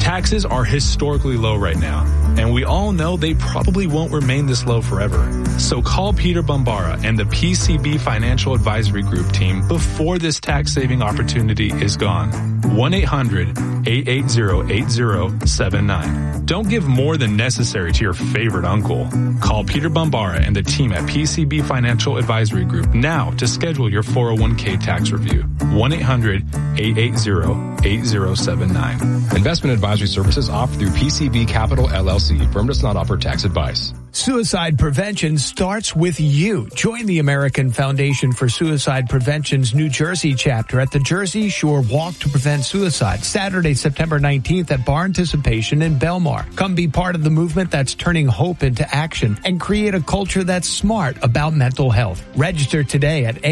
Taxes are historically low right now, and we all know they probably won't remain this low forever. So call Peter Bombara and the PCB Financial Advisory Group team before this tax-saving opportunity is gone. 1-800-880-8079. Don't give more than necessary to your favorite uncle. Call Peter Bombara and the team at PCB Financial Advisory Group now to schedule your 401k tax review. 1-800-880-8079. Investment advisory services offered through PCB Capital LLC. Firm does not offer tax advice. Suicide prevention starts with you. Join the American Foundation for Suicide Prevention's New Jersey chapter at the Jersey Shore Walk to Prevent Suicide, Saturday, September 19th at Bar Anticipation in Belmar. Come be part of the movement that's turning hope into action and create a culture that's smart about mental health. Register today at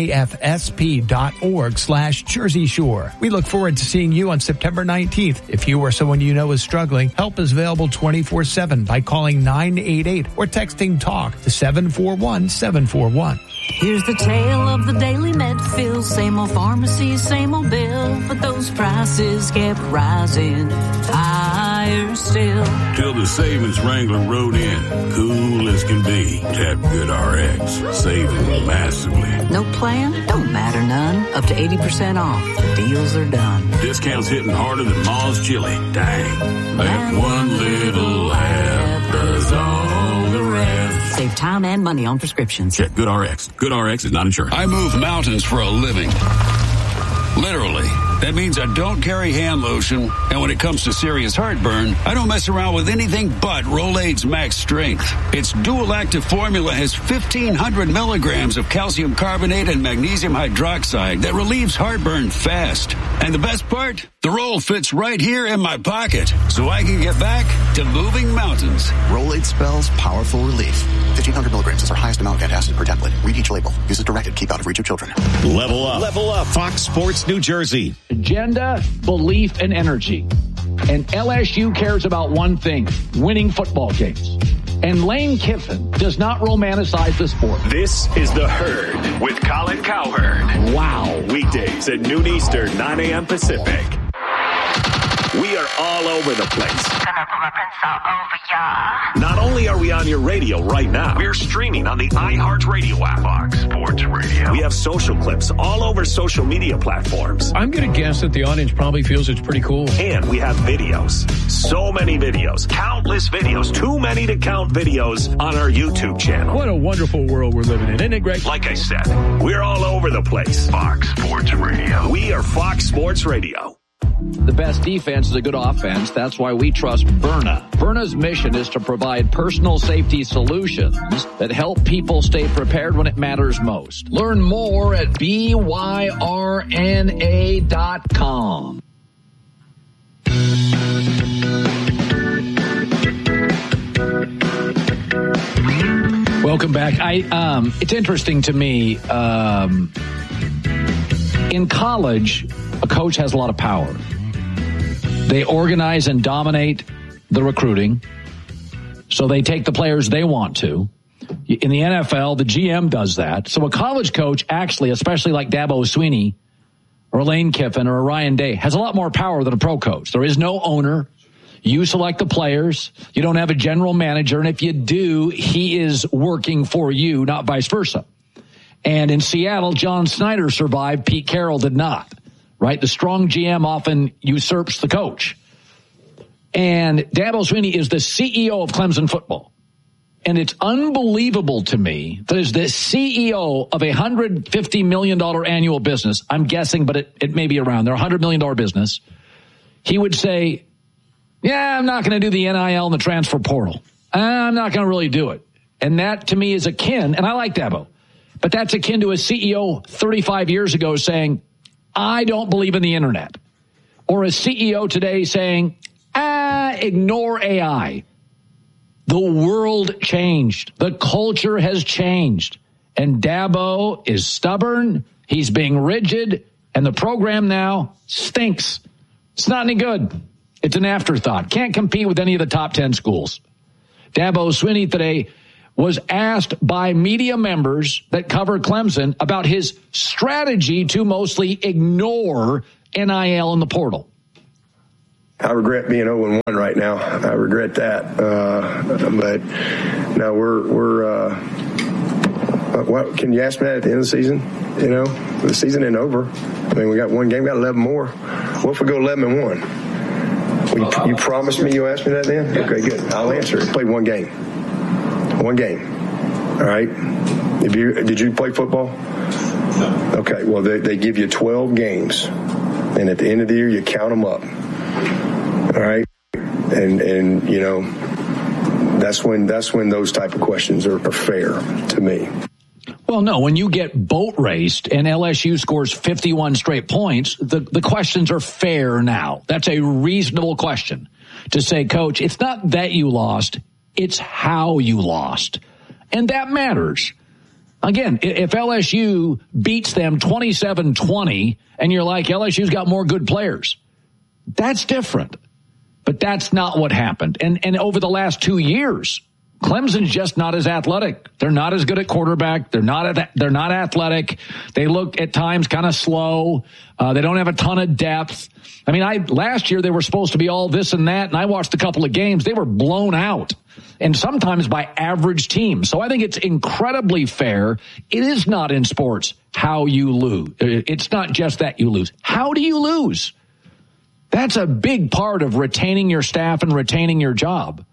afsp.org/Jersey Shore. We look forward to seeing you on September 19th. If you or someone you know is struggling, help is available 24/7 by calling 988 or texting TALK to 741-741. Here's the tale of the daily med fill. Same old pharmacy, same old bill, but those prices kept rising higher still. Till the savings Wrangler rode in, cool as can be. Tap GoodRx, saving massively. No plan? Don't matter none. Up to 80% off. The deals are done. Discounts hitting harder than Ma's chili. Dang. That one little half does all the rest. Save time and money on prescriptions. Check GoodRx. GoodRx is not insurance. I move mountains for a living. Literally. That means I don't carry hand lotion, and when it comes to serious heartburn, I don't mess around with anything but Rolaids Max Strength. Its dual-active formula has 1,500 milligrams of calcium carbonate and magnesium hydroxide that relieves heartburn fast. And the best part? The roll fits right here in my pocket, so I can get back to moving mountains. Rolaids spells powerful relief. 1,500 milligrams is our highest amount of antacid per template. Read each label. Use as directed. Keep out of reach of children. Level up. Level up. Fox Sports New Jersey. Agenda, belief, and energy. And LSU cares about one thing, winning football games. And Lane Kiffin does not romanticize the sport. This is The Herd with Colin Cowherd. Wow. Weekdays at noon Eastern, 9 a.m. Pacific. We are all over the place. Gonna put my prints all over ya. Not only are we on your radio right now, we're streaming on the iHeartRadio app. Fox Sports Radio. We have social clips all over social media platforms. I'm going to guess that the audience probably feels it's pretty cool. And we have videos. So many videos. Countless videos. Too many to count videos on our YouTube channel. What a wonderful world we're living in, isn't it, Greg? Like I said, we're all over the place. Fox Sports Radio. We are Fox Sports Radio. The best defense is a good offense. That's why we trust Byrna. Byrna's mission is to provide personal safety solutions that help people stay prepared when it matters most. Learn more at byrna.com. Welcome back. It's interesting to me. In college, a coach has a lot of power. They organize and dominate the recruiting, so they take the players they want to. In the NFL, the GM does that. So a college coach actually, especially like Dabo Swinney or a Lane Kiffin or a Ryan Day, has a lot more power than a pro coach. There is no owner. You select the players. You don't have a general manager. And if you do, he is working for you, not vice versa. And in Seattle, John Snyder survived. Pete Carroll did not. Right? The strong GM often usurps the coach. And Dabo Swinney is the CEO of Clemson football. And it's unbelievable to me that as the CEO of a $150 million annual business, I'm guessing, but it may be around there, $100 million business, he would say, yeah, I'm not going to do the NIL and the transfer portal. I'm not going to really do it. And that to me is akin, and I like Dabo, but that's akin to a CEO 35 years ago saying, I don't believe in the internet. Or a CEO today saying, ignore AI. The world changed. The culture has changed. And Dabo is stubborn. He's being rigid. And the program now stinks. It's not any good. It's an afterthought. Can't compete with any of the top 10 schools. Dabo Swinney today was asked by media members that cover Clemson about his strategy to mostly ignore NIL in the portal. I regret being 0-1 right now. I regret that. But no, we're what, can you ask me that at the end of the season? You know, the season ain't over. I mean, we got one game, we got 11 more. What if we go 11-1? You promised me you'll ask me that then? Okay, good. I'll answer it. Played one game. One game. All right? Did you play football? No. Okay, well, they give you 12 games. And at the end of the year, you count them up. All right? And you know, that's when those type of questions are fair to me. Well, no, when you get boat raced and LSU scores 51 straight points, the questions are fair now. That's a reasonable question to say, Coach, it's not that you lost, it's how you lost. And that matters. Again, if LSU beats them 27-20 and you're like, LSU's got more good players, that's different. But that's not what happened. And over the last 2 years, Clemson's just not as athletic. They're not as good at quarterback. They're not athletic. They look at times kind of slow. They don't have a ton of depth. I mean, last year they were supposed to be all this and that, and I watched a couple of games. They were blown out, and sometimes by average teams. So I think it's incredibly fair. It is not in sports how you lose. It's not just that you lose. How do you lose? That's a big part of retaining your staff and retaining your job.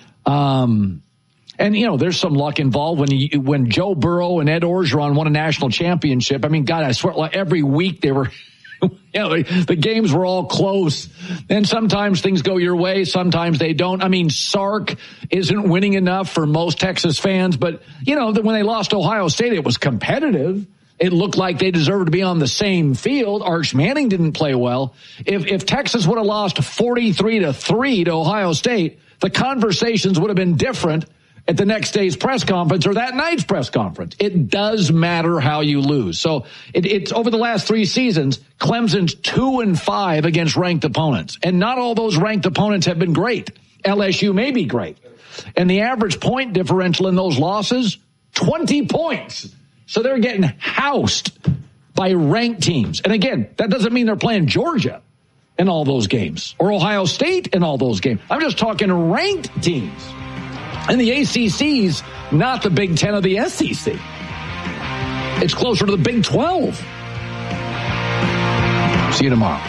And, you know, there's some luck involved when Joe Burrow and Ed Orgeron won a national championship. I mean, God, I swear, like every week they were, you know, the games were all close. And sometimes things go your way, sometimes they don't. I mean, Sark isn't winning enough for most Texas fans, but, you know, when they lost Ohio State, it was competitive. It looked like they deserved to be on the same field. Arch Manning didn't play well. If Texas would have lost 43-3 to Ohio State, the conversations would have been different at the next day's press conference or that night's press conference. It does matter how you lose. So it's over the last 3 seasons, Clemson's 2-5 against ranked opponents. And not all those ranked opponents have been great. LSU may be great. And the average point differential in those losses, 20 points. So they're getting housed by ranked teams. And again, that doesn't mean they're playing Georgia in all those games or Ohio State in all those games. I'm just talking ranked teams. And the ACC's not the Big Ten of the SEC. It's closer to the Big 12. See you tomorrow.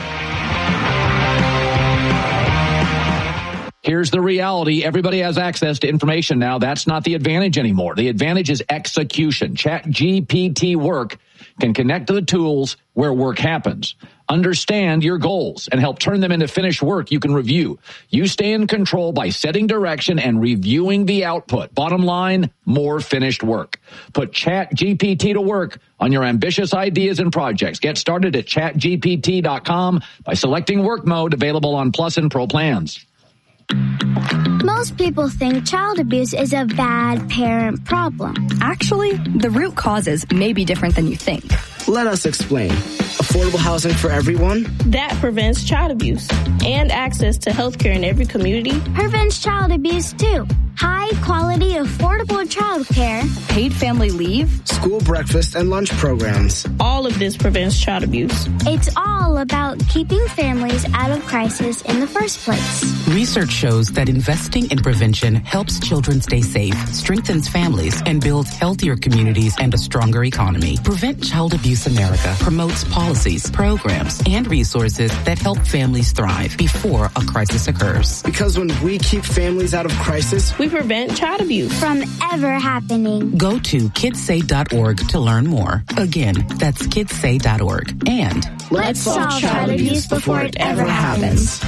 Here's the reality. Everybody has access to information now. That's not the advantage anymore. The advantage is execution. ChatGPT Work can connect to the tools where work happens. Understand your goals and help turn them into finished work you can review. You stay in control by setting direction and reviewing the output. Bottom line, more finished work. Put ChatGPT to work on your ambitious ideas and projects. Get started at chatgpt.com by selecting work mode, available on Plus and Pro plans. Most people think child abuse is a bad parent problem. Actually, the root causes may be different than you think. Let us explain. Affordable housing for everyone? That prevents child abuse. And access to health care in every community prevents child abuse, too. High-quality, affordable child care. Paid family leave. School breakfast and lunch programs. All of this prevents child abuse. It's all about keeping families out of crisis in the first place. Research shows that investing in prevention helps children stay safe, strengthens families, and builds healthier communities and a stronger economy. Prevent Child Abuse America promotes policies, programs, and resources that help families thrive before a crisis occurs. Because when we keep families out of crisis, we prevent child abuse from ever happening. Go to kidssay.org to learn more. Again, that's kidssay.org. And let's solve child abuse before it ever happens.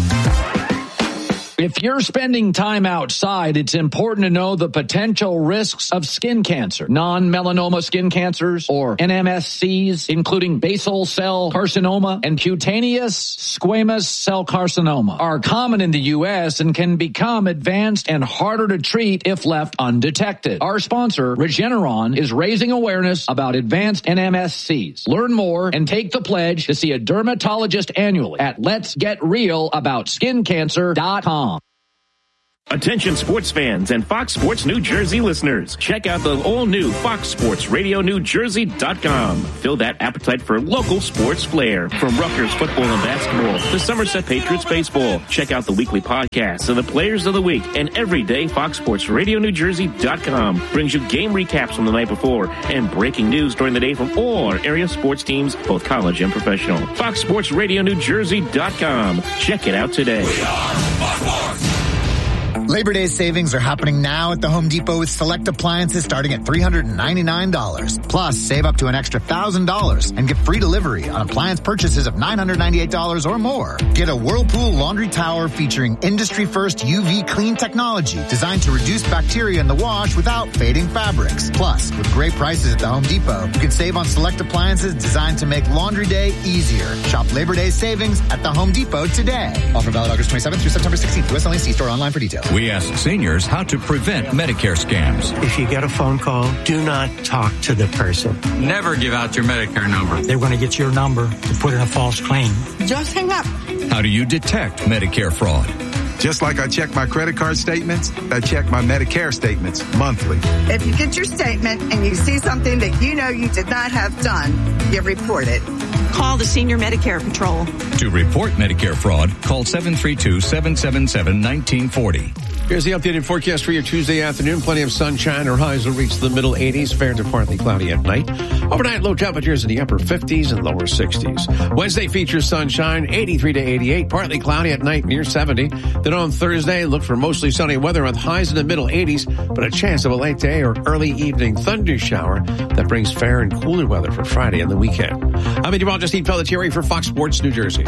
If you're spending time outside, it's important to know the potential risks of skin cancer. Non-melanoma skin cancers, or NMSCs, including basal cell carcinoma and cutaneous squamous cell carcinoma, are common in the U.S. and can become advanced and harder to treat if left undetected. Our sponsor, Regeneron, is raising awareness about advanced NMSCs. Learn more and take the pledge to see a dermatologist annually at letsgetrealaboutSkinCancer.com. Attention sports fans and Fox Sports New Jersey listeners. Check out the all-new Fox Sports Radio NewJersey.com. Fill that appetite for local sports flair. From Rutgers football and basketball to Somerset Patriots baseball. Check out the weekly podcasts of the players of the week. And every day, Fox Sports Radio NewJersey.com brings you game recaps from the night before and breaking news during the day from all our area sports teams, both college and professional. Fox Sports Radio NewJersey.com. Check it out today. We are Fox Sports. Labor Day savings are happening now at the Home Depot with select appliances starting at $399. Plus, save up to an extra $1,000 and get free delivery on appliance purchases of $998 or more. Get a Whirlpool laundry tower featuring industry-first UV clean technology designed to reduce bacteria in the wash without fading fabrics. Plus, with great prices at the Home Depot, you can save on select appliances designed to make laundry day easier. Shop Labor Day savings at the Home Depot today. Offer valid August 27th through September 16th. U.S. only. See store online for details. We ask seniors how to prevent Medicare scams. If you get a phone call, do not talk to the person. Never give out your Medicare number. They're going to get your number to put in a false claim. Just hang up. How do you detect Medicare fraud? Just like I check my credit card statements, I check my Medicare statements monthly. If you get your statement and you see something that you know you did not have done, you report it. Call the Senior Medicare Patrol. To report Medicare fraud, call 732-777-1940. Here's the updated forecast for your Tuesday afternoon. Plenty of sunshine. Our highs will reach the middle 80s, fair to partly cloudy at night. Overnight, low temperatures in the upper 50s and lower 60s. Wednesday features sunshine, 83 to 88, partly cloudy at night, near 70. Then on Thursday, look for mostly sunny weather with highs in the middle 80s, but a chance of a late day or early evening thunder shower that brings fair and cooler weather for Friday and the weekend. I'm meteorologist Steve Pelletieri for Fox Sports New Jersey.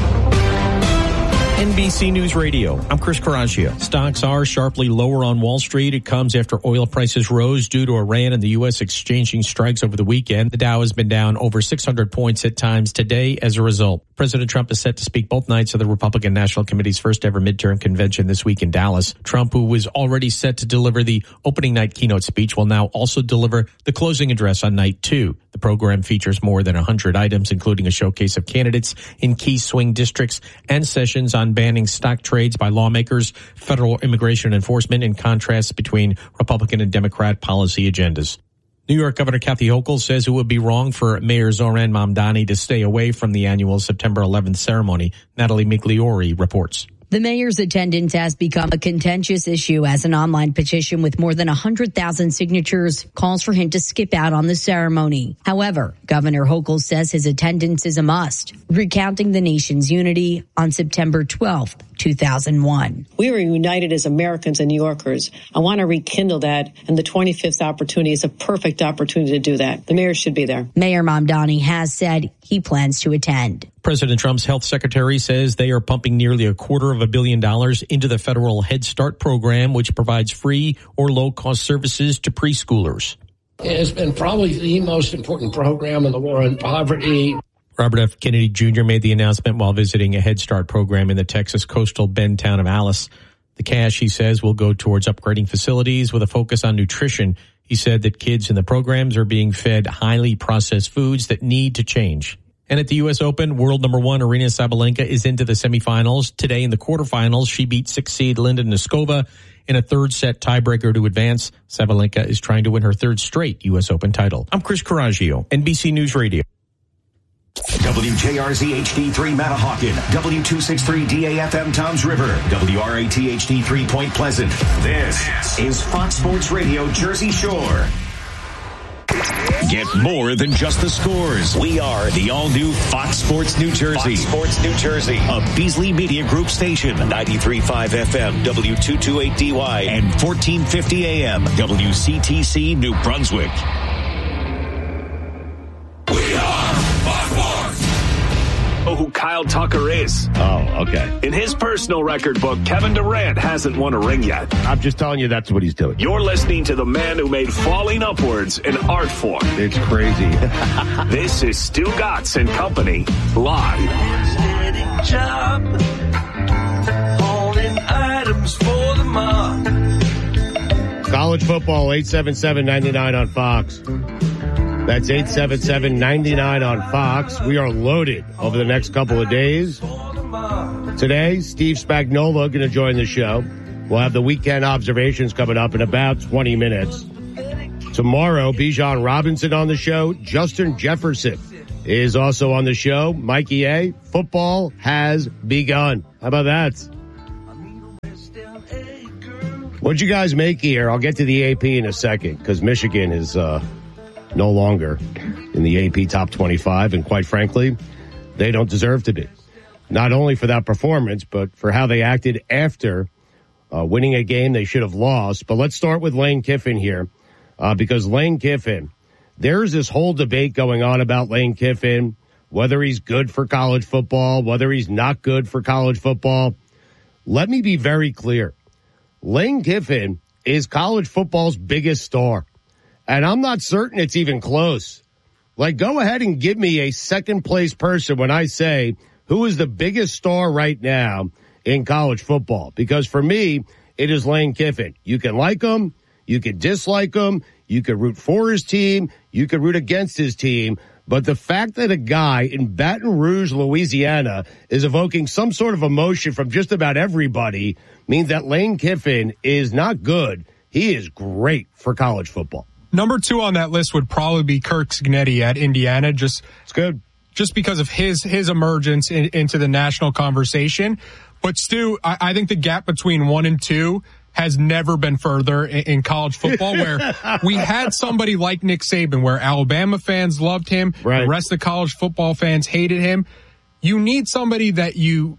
NBC News Radio. I'm Chris Coraggio. Stocks are sharply lower on Wall Street. It comes after oil prices rose due to Iran and the U.S. exchanging strikes over the weekend. The Dow has been down over 600 points at times today as a result. President Trump is set to speak both nights of the Republican National Committee's first ever midterm convention this week in Dallas. Trump, who was already set to deliver the opening night keynote speech, will now also deliver the closing address on night two. The program features more than 100 items, including a showcase of candidates in key swing districts and sessions on banning stock trades by lawmakers, federal immigration enforcement, and contrasts between Republican and Democrat policy agendas. New York Governor Kathy Hochul says it would be wrong for Mayor Zohran Mamdani to stay away from the annual September 11th ceremony. Natalie Migliori reports. The mayor's attendance has become a contentious issue as an online petition with more than 100,000 signatures calls for him to skip out on the ceremony. However, Governor Hochul says his attendance is a must, recounting the nation's unity on September 12th, 2001. We were united as Americans and New Yorkers. I want to rekindle that, and the 25th opportunity is a perfect opportunity to do that. The mayor should be there. Mayor Mamdani has said he plans to attend. President Trump's health secretary says they are pumping nearly $250 million into the federal Head Start program, which provides free or low-cost services to preschoolers. It has been probably the most important program in the war on poverty. Robert F. Kennedy Jr. made the announcement while visiting a Head Start program in the Texas coastal bend town of Alice. The cash, he says, will go towards upgrading facilities with a focus on nutrition. He said that kids in the programs are being fed highly processed foods that need to change. And at the U.S. Open, world number one Aryna Sabalenka is into the semifinals. Today in the quarterfinals, she beat 6th seed Linda Noskova in a third set tiebreaker to advance. Sabalenka is trying to win her third straight U.S. Open title. I'm Chris Coraggio, NBC News Radio. WJRZ HD3 Manahawkin, W263 DAFM Toms River, WRAT HD3 Point Pleasant. This is Fox Sports Radio Jersey Shore. Get more than just the scores. We are the all-new Fox Sports New Jersey. Fox Sports New Jersey. A Beasley Media Group station. 93.5 FM, W228DY, and 1450 AM, WCTC New Brunswick. We are Fox Sports. Oh, who Kyle Tucker is. Oh, okay. In his personal record book, Kevin Durant hasn't won a ring yet. I'm just telling you that's what he's doing. You're listening to the man who made falling upwards an art form. It's crazy. This is Stu Gatz and Company, live. Job, holding items for the mob. College football, 877-99 on Fox. That's 877-99 on Fox. We are loaded over the next couple of days. Today, Steve Spagnuolo going to join the show. We'll have the weekend observations coming up in about 20 minutes. Tomorrow, Bijan Robinson on the show. Justin Jefferson is also on the show. Mikey A, football has begun. How about that? What'd you guys make here? I'll get to the AP in a second because Michigan is no longer in the AP top 25, and quite frankly, they don't deserve to be. Not only for that performance, but for how they acted after winning a game they should have lost. But let's start with Lane Kiffin here because Lane Kiffin, there's this whole debate going on about Lane Kiffin, whether he's good for college football, whether he's not good for college football. Let me be very clear. Lane Kiffin is college football's biggest star, and I'm not certain it's even close. Like, go ahead and give me a second-place person when I say who is the biggest star right now in college football, because for me, it is Lane Kiffin. You can like him, you can dislike him, you can root for his team, you can root against his team, but the fact that a guy in Baton Rouge, Louisiana is evoking some sort of emotion from just about everybody means that Lane Kiffin is not good. He is great for college football. Number 2 on that list would probably be Kirk Cignetti at Indiana. It's good. Just because of his emergence into the national conversation. But Stu, I think the gap between 1 and 2 has never been further in college football, where we had somebody like Nick Saban, where Alabama fans loved him, right. The rest of the college football fans hated him. You need somebody that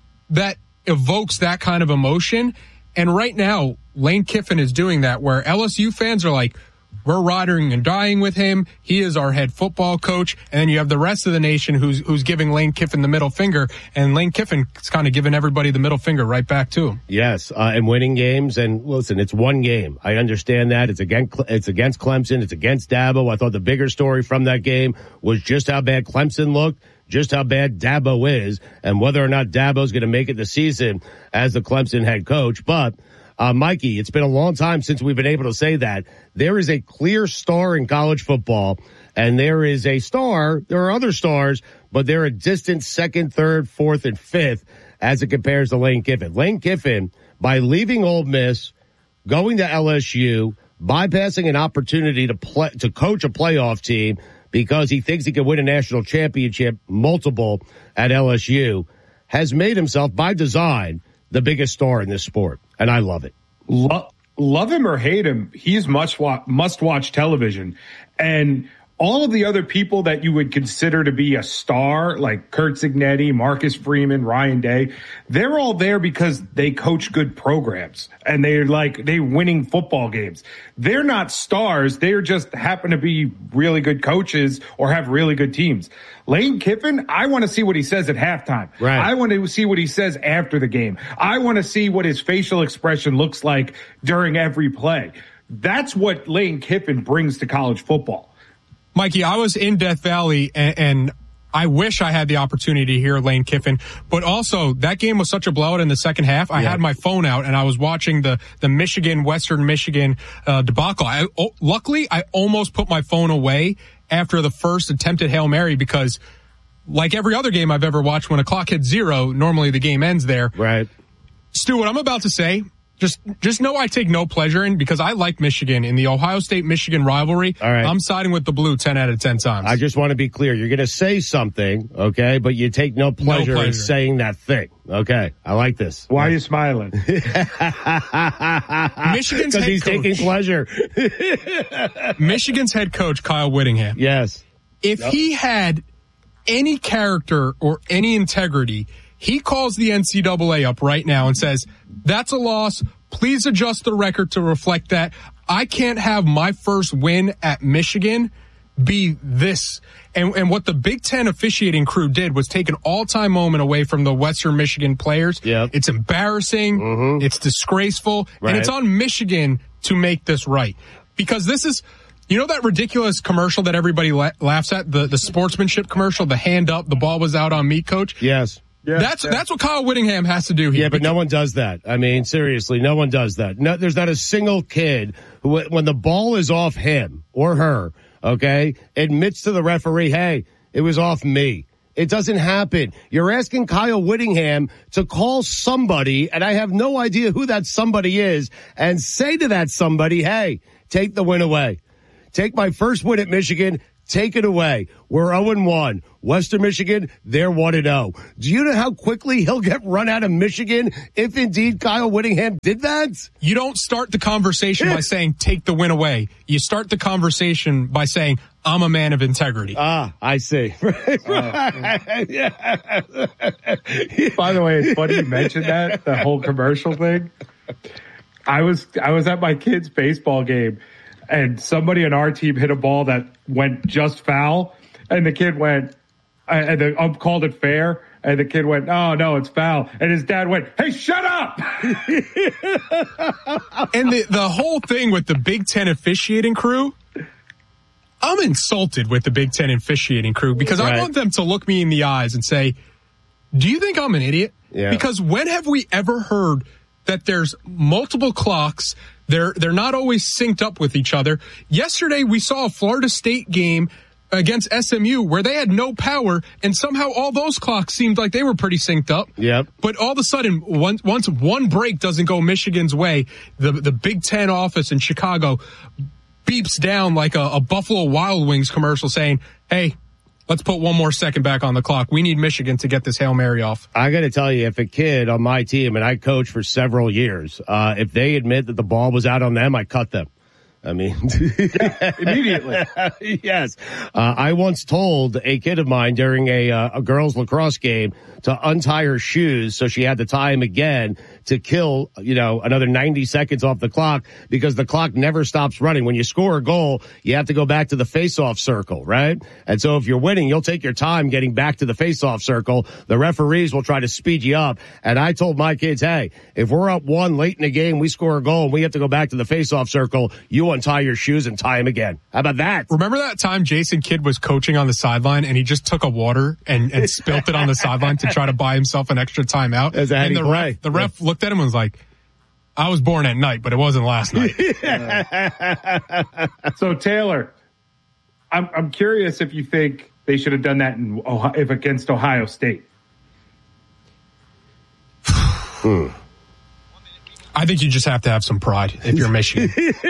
evokes that kind of emotion. And right now, Lane Kiffin is doing that, where LSU fans are like, we're riding and dying with him. He is our head football coach. And then you have the rest of the nation who's giving Lane Kiffin the middle finger. And Lane Kiffin is kind of giving everybody the middle finger right back to him. Yes, and winning games. And listen, it's one game. I understand that. It's against Clemson. It's against Dabo. I thought the bigger story from that game was just how bad Clemson looked, just how bad Dabo is, and whether or not Dabo's going to make it this season as the Clemson head coach. But Mikey, it's been a long time since we've been able to say that. There is a clear star in college football, and there is a star. There are other stars, but they're a distant second, third, fourth, and fifth as it compares to Lane Kiffin. Lane Kiffin, by leaving Ole Miss, going to LSU, bypassing an opportunity to coach a playoff team because he thinks he can win a national championship, multiple at LSU, has made himself, by design, the biggest star in this sport, and I love it. Love him or hate him, he's must-watch television. And all of the other people that you would consider to be a star, like Kirk Cignetti, Marcus Freeman, Ryan Day, they're all there because they coach good programs and they're winning football games. They're not stars. They just happen to be really good coaches or have really good teams. Lane Kiffin, I want to see what he says at halftime. Right. I want to see what he says after the game. I want to see what his facial expression looks like during every play. That's what Lane Kiffin brings to college football. Mikey, I was in Death Valley, and I wish I had the opportunity to hear Lane Kiffin, but also that game was such a blowout in the second half. I had my phone out and I was watching the Western Michigan debacle. Luckily, I almost put my phone away after the first attempted Hail Mary because, like every other game I've ever watched, when a clock hits 0, normally the game ends there. Right. Stu, what I'm about to say, just know I take no pleasure in, because I like Michigan in the Ohio State-Michigan rivalry. All right. I'm siding with the blue 10 out of 10 times. I just want to be clear. You're going to say something, okay, but you take no pleasure in saying that thing. Okay, I like this. Why are you smiling? Michigan's because he's taking pleasure. Michigan's head coach, Kyle Whittingham. Yes. If he had any character or any integrity, he calls the NCAA up right now and says, that's a loss. Please adjust the record to reflect that. I can't have my first win at Michigan be this. And what the Big Ten officiating crew did was take an all-time moment away from the Western Michigan players. Yep. It's embarrassing. Mm-hmm. It's disgraceful. Right. And it's on Michigan to make this right. Because this is, you know that ridiculous commercial that everybody laughs at? The sportsmanship commercial, the hand up, the ball was out on me, coach? Yes. That's what Kyle Whittingham has to do here. Yeah, but no one does that. I mean, seriously, no one does that. No, there's not a single kid who, when the ball is off him or her, okay, admits to the referee, hey, it was off me. It doesn't happen. You're asking Kyle Whittingham to call somebody, and I have no idea who that somebody is, and say to that somebody, hey, take the win away. Take my first win at Michigan. Take it away. We're 0-1. Western Michigan, they're 1-0. Do you know how quickly he'll get run out of Michigan if indeed Kyle Whittingham did that? You don't start the conversation by saying, take the win away. You start the conversation by saying, I'm a man of integrity. Ah, I see. Yeah. By the way, it's funny you mentioned that, the whole commercial thing. I was at my kid's baseball game, and somebody on our team hit a ball that went just foul, and the kid went, and the ump called it fair, and the kid went, oh, no, it's foul. And his dad went, hey, shut up! And the whole thing with the Big Ten officiating crew, I'm insulted with the Big Ten officiating crew because I want them to look me in the eyes and say, do you think I'm an idiot? Yeah. Because when have we ever heard that there's multiple clocks? They're not always synced up with each other. Yesterday, we saw a Florida State game against SMU where they had no power, and somehow all those clocks seemed like they were pretty synced up. Yep. But all of a sudden, once one break doesn't go Michigan's way, the Big Ten office in Chicago beeps down like a Buffalo Wild Wings commercial saying, hey, let's put one more second back on the clock. We need Michigan to get this Hail Mary off. I got to tell you, if a kid on my team, and I coached for several years, if they admit that the ball was out on them, I cut them. I mean, immediately. Yes. I once told a kid of mine during a girls lacrosse game to untie her shoes so she had to tie them again to kill, another 90 seconds off the clock because the clock never stops running. When you score a goal, you have to go back to the face-off circle, right? And so if you're winning, you'll take your time getting back to the face-off circle. The referees will try to speed you up. And I told my kids, hey, if we're up 1 late in the game, we score a goal and we have to go back to the face-off circle, you untie your shoes and tie them again. How about that? Remember that time Jason Kidd was coaching on the sideline and he just took a water and spilt it on the sideline to try to buy himself an extra timeout? And the ref looked at him and was like, I was born at night, but it wasn't last night. So Taylor, I'm curious if you think they should have done that against Ohio State. I think you just have to have some pride if you're Michigan.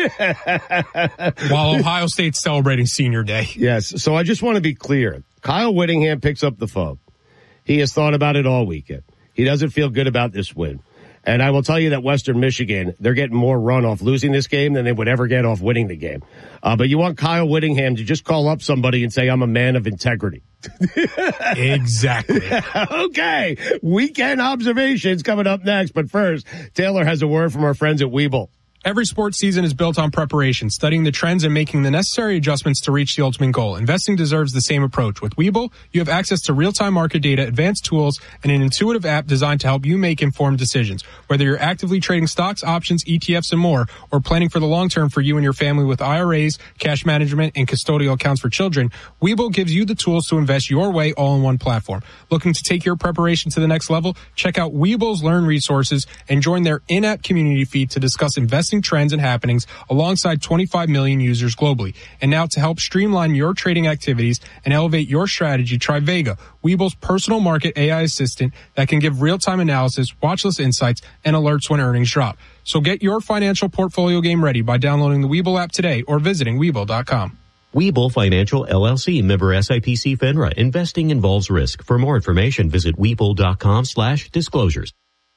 While Ohio State's celebrating senior day. Yes. So I just want to be clear. Kyle Whittingham picks up the phone. He has thought about it all weekend. He doesn't feel good about this win. And I will tell you that Western Michigan, they're getting more run off losing this game than they would ever get off winning the game. But you want Kyle Whittingham to just call up somebody and say, I'm a man of integrity. Exactly. Okay. Weekend observations coming up next. But first, Taylor has a word from our friends at Webull. Every sports season is built on preparation, studying the trends and making the necessary adjustments to reach the ultimate goal. Investing deserves the same approach. With Webull, you have access to real-time market data, advanced tools, and an intuitive app designed to help you make informed decisions. Whether you're actively trading stocks, options, ETFs, and more, or planning for the long term for you and your family with IRAs, cash management, and custodial accounts for children, Webull gives you the tools to invest your way all in one platform. Looking to take your preparation to the next level? Check out Webull's Learn resources and join their in-app community feed to discuss investing trends and happenings alongside 25 million users globally. And now to help streamline your trading activities and elevate your strategy, try Vega, Webull's personal market AI assistant that can give real-time analysis, watch list insights, and alerts when earnings drop. So get your financial portfolio game ready by downloading the Webull app today or visiting Webull.com. Webull Financial LLC, member SIPC FINRA. Investing involves risk. For more information, visit Webull.com/disclosures.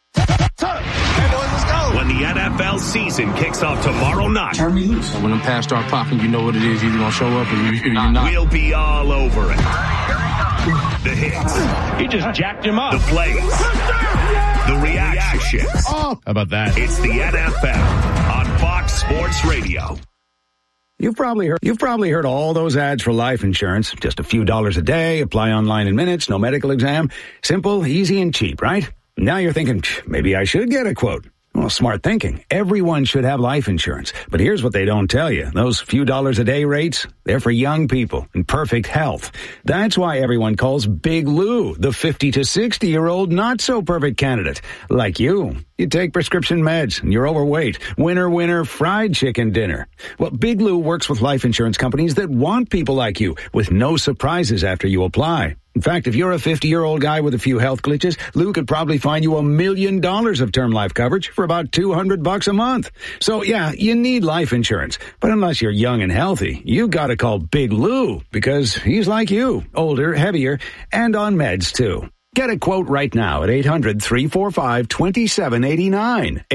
When the NFL season kicks off tomorrow night. Turn me loose. When them pass start popping, you know what it is. You're going to show up or you're not. We'll be all over it. The hits. He just jacked him up. The plays. The reactions. Oh, how about that? It's the NFL on Fox Sports Radio. You've probably heard all those ads for life insurance. Just a few dollars a day, apply online in minutes, no medical exam. Simple, easy, and cheap, right? Now you're thinking, maybe I should get a quote. Well, smart thinking. Everyone should have life insurance. But here's what they don't tell you. Those few dollars a day rates, they're for young people in perfect health. That's why everyone calls Big Lou the 50 to 60-year-old not-so-perfect candidate, like you. You take prescription meds and you're overweight. Winner, winner, fried chicken dinner. Well, Big Lou works with life insurance companies that want people like you with no surprises after you apply. In fact, if you're a 50-year-old guy with a few health glitches, Lou could probably find you $1 million of term life coverage for about $200 a month. So yeah, you need life insurance. But unless you're young and healthy, you gotta call Big Lou because he's like you, older, heavier, and on meds too. Get a quote right now at 800-345-2789.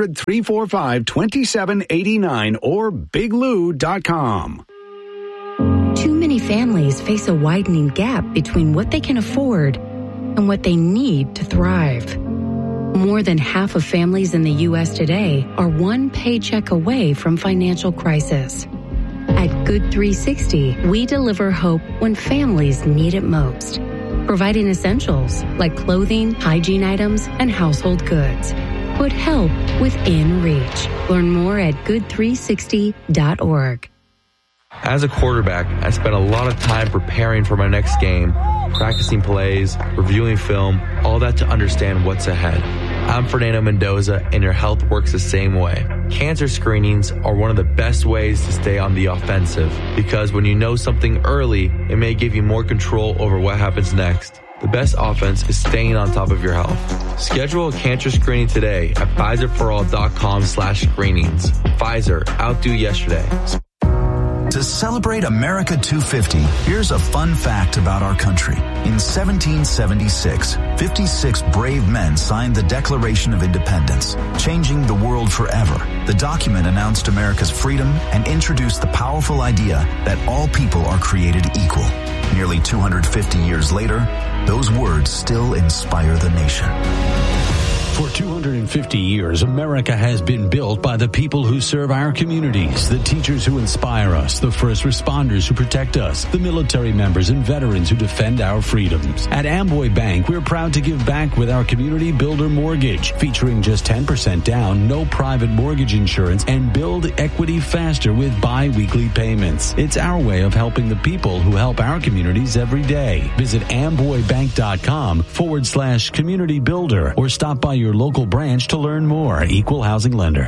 800-345-2789 or biglou.com. Too many families face a widening gap between what they can afford and what they need to thrive. More than half of families in the U.S. today are one paycheck away from financial crisis. At Good 360, we deliver hope when families need it most, providing essentials like clothing, hygiene items, and household goods. Put help within reach. Learn more at good360.org. As a quarterback, I spent a lot of time preparing for my next game, practicing plays, reviewing film, all that to understand what's ahead. I'm Fernando Mendoza, and your health works the same way. Cancer screenings are one of the best ways to stay on the offensive, because when you know something early, it may give you more control over what happens next. The best offense is staying on top of your health. Schedule a cancer screening today at PfizerForAll.com/screenings. Pfizer, outdo yesterday. To celebrate America 250, here's a fun fact about our country. In 1776, 56 brave men signed the Declaration of Independence, changing the world forever. The document announced America's freedom and introduced the powerful idea that all people are created equal. Nearly 250 years later, those words still inspire the nation. For 250 years, America has been built by the people who serve our communities, the teachers who inspire us, the first responders who protect us, the military members and veterans who defend our freedoms. At Amboy Bank, we're proud to give back with our Community Builder Mortgage, featuring just 10% down, no private mortgage insurance, and build equity faster with bi-weekly payments. It's our way of helping the people who help our communities every day. Visit amboybank.com/community builder or stop by your local branch to learn more. Equal housing lender.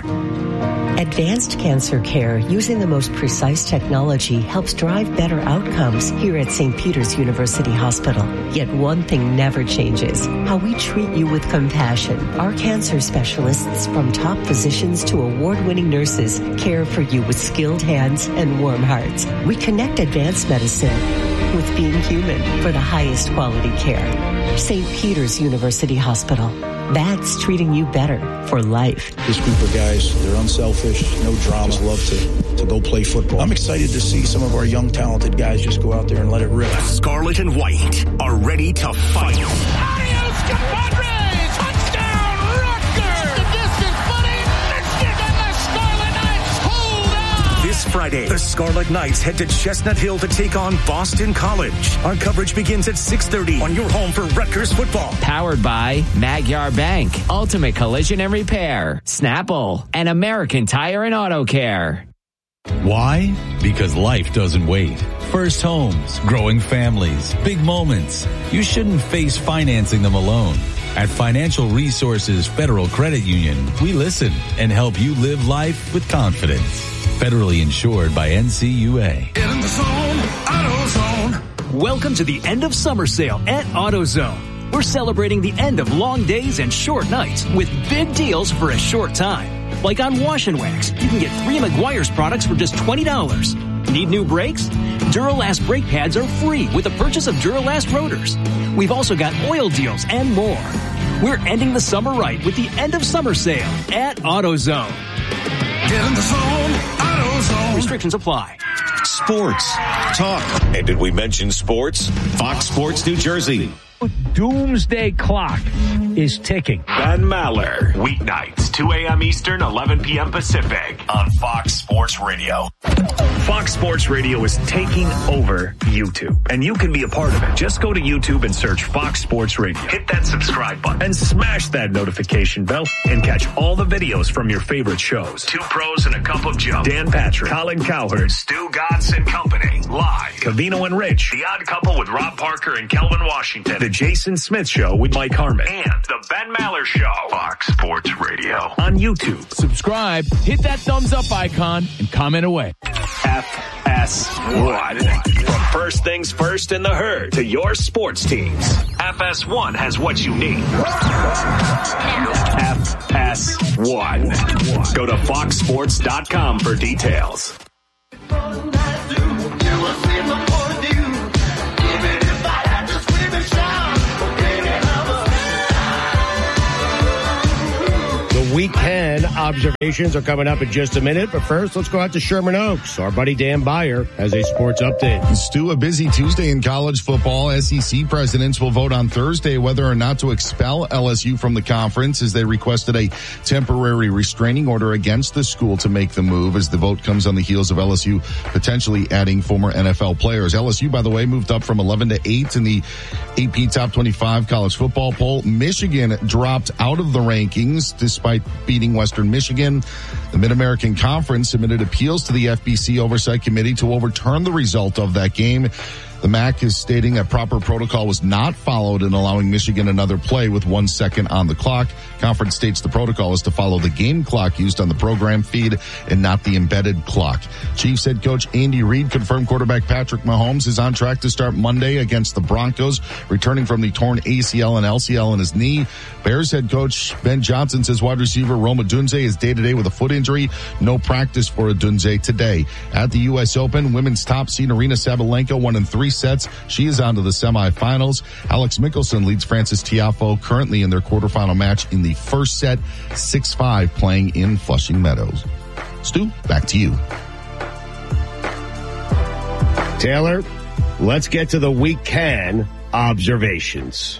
Advanced cancer care using the most precise technology helps drive better outcomes here at St. Peter's University Hospital. Yet one thing never changes: how we treat you with compassion. Our cancer specialists, from top physicians to award-winning nurses, care for you with skilled hands and warm hearts. We connect advanced medicine with being human for the highest quality care. St. Peter's University Hospital. That's treating you better for life. This group of guys, they're unselfish, no drama, love to go play football. I'm excited to see some of our young, talented guys just go out there and let it rip. The Scarlet and White are ready to fight. Adios, compadres! Touchdown, Rutgers! The distance, buddy! Missed it, and the Scarlet Knights hold on! This Friday, the Scarlet Knights head to Chestnut Hill to take on Boston College. Our coverage begins at 6:30 on your home for Rutgers football. Powered by Magyar Bank, Ultimate Collision and Repair, Snapple, and American Tire and Auto Care. Why? Because life doesn't wait. First homes, growing families, big moments. You shouldn't face financing them alone. At Financial Resources Federal Credit Union, we listen and help you live life with confidence. Federally insured by NCUA. In the zone, AutoZone. Welcome to the end of summer sale at AutoZone. We're celebrating the end of long days and short nights with big deals for a short time. Like on Wash and Wax, you can get 3 Meguiar's products for just $20. Need new brakes? Duralast brake pads are free with the purchase of Duralast rotors. We've also got oil deals and more. We're ending the summer right with the end of summer sale at AutoZone. Get in the zone, AutoZone. Restrictions apply. Sports talk. And did we mention sports? Fox Sports New Jersey. Doomsday clock is ticking. Ben Maller, weeknights 2 a.m. Eastern, 11 p.m. Pacific on Fox Sports Radio. Fox Sports Radio is taking over YouTube, and you can be a part of it. Just go to YouTube and search Fox Sports Radio. Hit that subscribe button and smash that notification bell and catch all the videos from your favorite shows. Two Pros and a Cup of Joe. Dan Patrick, Colin Cowherd, Stu Gatz and Company. Live. Covino and Rich. The Odd Couple with Rob Parker and Kelvin Washington. The Jason Smith Show with Mike Harmon. And the Ben Maller Show. Fox Sports Radio on YouTube. Subscribe, hit that thumbs up icon, and comment away. FS1. From first things first in the herd to your sports teams. FS1 has what you need. FS1. Go to foxsports.com for details. Weekend observations are coming up in just a minute, but first let's go out to Sherman Oaks. Our buddy Dan Beyer has a sports update. Stu, a busy Tuesday in college football. SEC presidents will vote on Thursday whether or not to expel LSU from the conference as they requested a temporary restraining order against the school to make the move as the vote comes on the heels of LSU potentially adding former NFL players. LSU, by the way, moved up from 11 to 8 in the AP Top 25 college football poll. Michigan dropped out of the rankings despite beating Western Michigan. The Mid-American Conference submitted appeals to the FBC Oversight Committee to overturn the result of that game. The MAC is stating a proper protocol was not followed in allowing Michigan another play with 1 second on the clock. Conference states the protocol is to follow the game clock used on the program feed and not the embedded clock. Chiefs head coach Andy Reid confirmed quarterback Patrick Mahomes is on track to start Monday against the Broncos, returning from the torn ACL and LCL in his knee. Bears head coach Ben Johnson says wide receiver Rome Odunze is day-to-day with a foot injury. No practice for Odunze today. At the U.S. Open, women's top seed Arina Sabalenka won in 3 sets. She is on to the semifinals. Alex Mickelson leads Frances Tiafoe currently in their quarterfinal match in the first set, 6-5, playing in Flushing Meadows. Stu, back to you. Taylor, let's get to the weekend observations.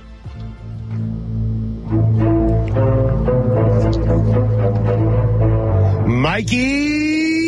Mikey!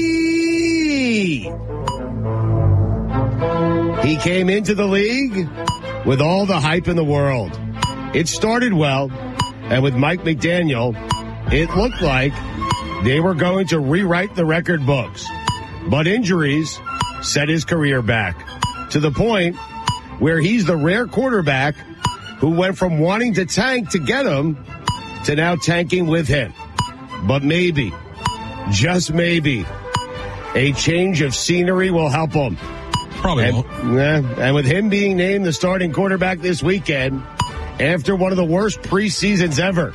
He came into the league with all the hype in the world. It started well, and with Mike McDaniel, it looked like they were going to rewrite the record books. But injuries set his career back to the point where he's the rare quarterback who went from wanting to tank to get him to now tanking with him. But maybe, just maybe, a change of scenery will help him. Probably won't. And with him being named the starting quarterback this weekend, after one of the worst preseasons ever,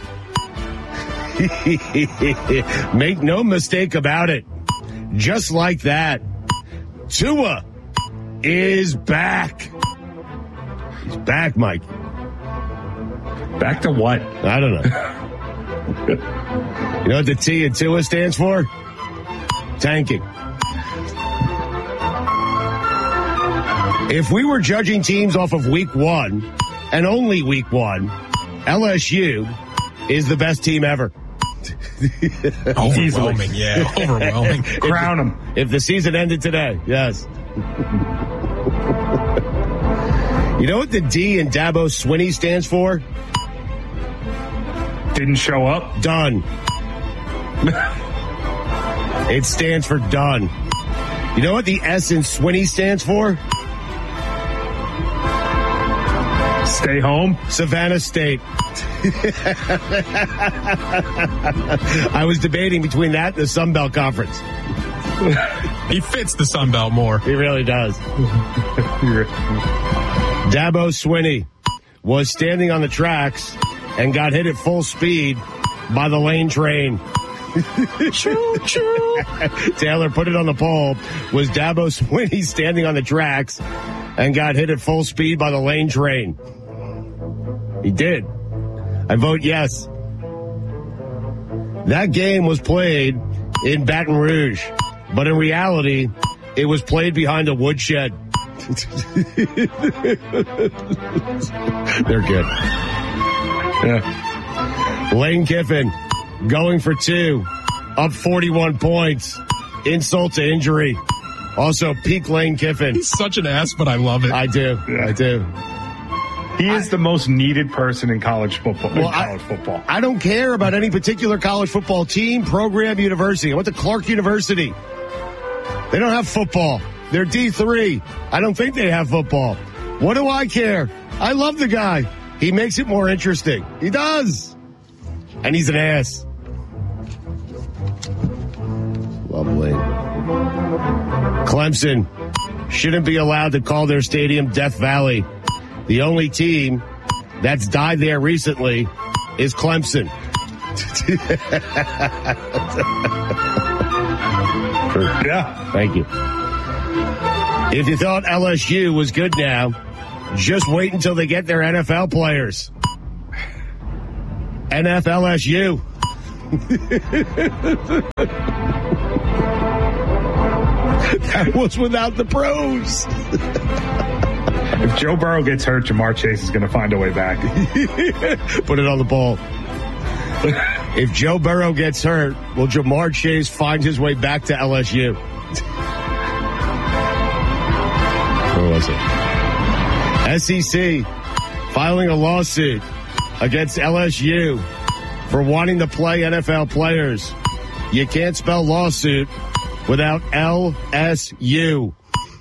make no mistake about it. Just like that, Tua is back. He's back, Mike. Back to what? I don't know. You know what the T in Tua stands for? Tanking. If we were judging teams off of week 1 and only week 1, LSU is the best team ever. Overwhelming, yeah. Overwhelming. Crown them. If the season ended today, yes. You know what the D in Dabo Swinney stands for? Didn't show up? Done. It stands for done. You know what the S in Swinney stands for? Stay home. Savannah State. I was debating between that and the Sun Belt Conference. He fits the Sun Belt more. He really does. Dabo Swinney was standing on the tracks and got hit at full speed by the lane train. Choo choo. Taylor put it on the poll. Was Dabo Swinney standing on the tracks and got hit at full speed by the lane train? He did. I vote yes. That game was played in Baton Rouge, but in reality, it was played behind a woodshed. They're good. Yeah. Lane Kiffin going for 2, up 41 points, insult to injury. Also, peak Lane Kiffin. He's such an ass, but I love it. I do. Yeah. I do. He is the most needed person in college football. I don't care about any particular college football team, program, university. I went to Clark University. They don't have football. They're D3. I don't think they have football. What do I care? I love the guy. He makes it more interesting. He does. And he's an ass. Lovely. Clemson shouldn't be allowed to call their stadium Death Valley. The only team that's died there recently is Clemson. Yeah. Thank you. If you thought LSU was good now, just wait until they get their NFL players. NFLSU. That was without the pros. If Joe Burrow gets hurt, Jamar Chase is going to find a way back. Put it on the ball. If Joe Burrow gets hurt, will Jamar Chase find his way back to LSU? Where was it? SEC filing a lawsuit against LSU for wanting to play NFL players. You can't spell lawsuit without LSU.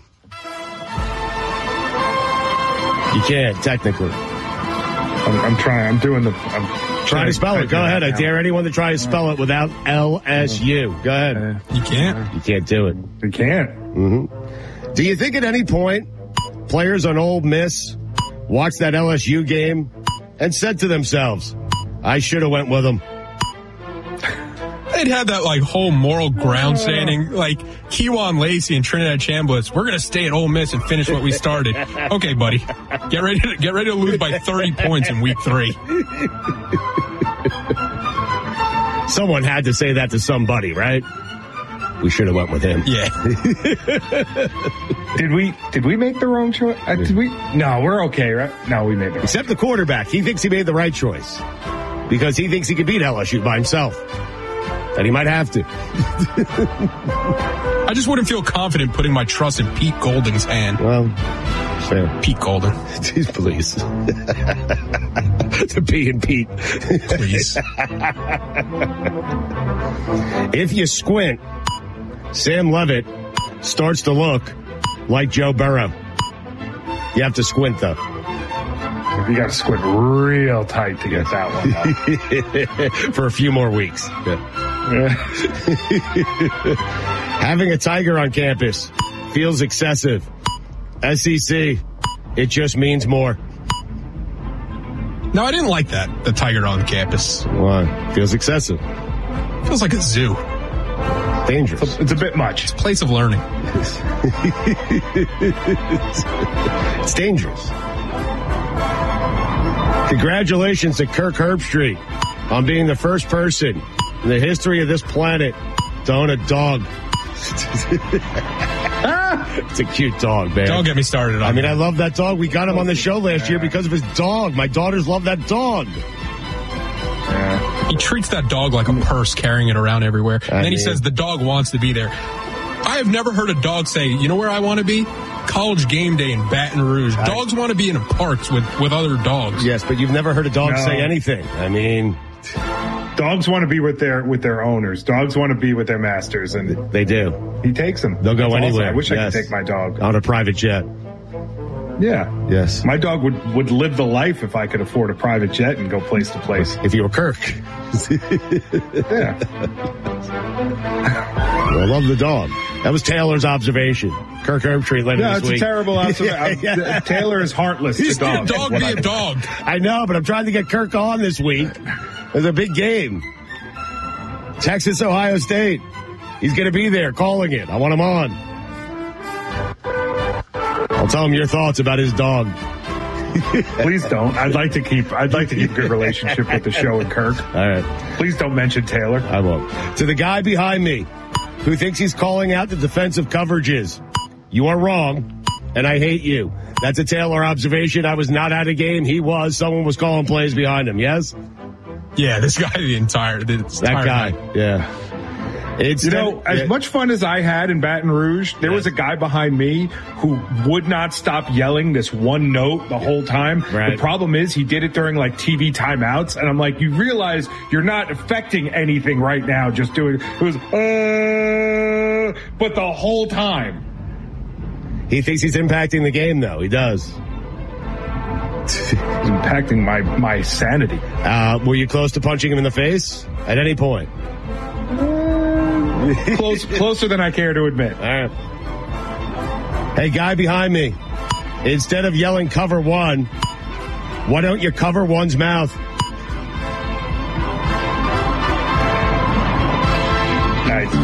You can't, technically. I'm trying. I'm trying to spell it. Go ahead. I dare anyone to try to spell it without LSU. Go ahead. You can't. You can't do it. You can't. Mm-hmm. Do you think at any point players on Ole Miss watched that LSU game and said to themselves, I should have went with them? They'd had that whole moral ground standing, Keewan Lacey and Trinidad Chambliss. We're going to stay at Ole Miss and finish what we started. Okay, buddy. Get ready to lose by 30 points in week 3. Someone had to say that to somebody, right? We should have went with him. Yeah. Did we make the wrong choice? Did we? No, we're okay, right? No, we made the wrong Except the quarterback. He thinks he made the right choice because he thinks he can beat LSU by himself. And he might have to. I just wouldn't feel confident putting my trust in Pete Golding's hand. Well, fair. Pete Golding. Please. To P and Pete. Please. If you squint, Sam Levitt starts to look like Joe Burrow. You have to squint, though. You got to squint real tight to get that one. For a few more weeks. Yeah. Having a tiger on campus feels excessive. SEC, it just means more. No, I didn't like that, the tiger on campus. Why? Feels excessive. Feels like a zoo. Dangerous. It's a bit much. It's a place of learning. It's dangerous. Congratulations to Kirk Herbstreit on being the first person in the history of this planet to own a dog. It's a cute dog, man. Don't get me started on I love that dog. We got him on the show last year because of his dog. My daughters love that dog. Yeah. He treats that dog like a purse, carrying it around everywhere. And then he says the dog wants to be there. I have never heard a dog say, you know where I want to be? College game day in Baton Rouge. Dogs want to be in parks with other dogs. Yes, but you've never heard a dog say anything. Dogs want to be with their owners. Dogs want to be with their masters, and they do. He takes them. They'll go anywhere. I wish I could take my dog on a private jet. Yeah. Yes. My dog would live the life if I could afford a private jet and go place to place. If you were Kirk. Yeah. I love the dog. That was Taylor's observation. Kirk Herbstreit later this week. It's a terrible observation. Taylor is heartless to dogs. Dog be a dog. I know, but I'm trying to get Kirk on this week. There's a big game. Texas, Ohio State. He's going to be there calling it. I want him on. I'll tell him your thoughts about his dog. Please don't. I'd like to keep a good relationship with the show and Kirk. All right. Please don't mention Taylor. I won't. To the guy behind me who thinks he's calling out the defensive coverages, you are wrong, and I hate you. That's a Taylor observation. I was not at a game. He was. Someone was calling plays behind him. Yes? Yeah, this guy, that guy. night. Yeah. As much fun as I had in Baton Rouge, there was a guy behind me who would not stop yelling this one note the whole time. Right. The problem is he did it during like TV timeouts. And I'm like, you realize you're not affecting anything right now. Just doing it was, but the whole time. He thinks he's impacting the game, though. He does. He's impacting my sanity. Were you close to punching him in the face at any point? Closer than I care to admit. All right. Hey, guy behind me. Instead of yelling cover one, why don't you cover one's mouth? Nice.